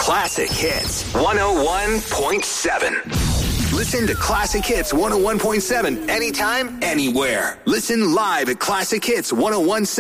Classic Hits 101.7. Listen to Classic Hits 101.7 anytime, anywhere. Listen live at Classic Hits 101.7.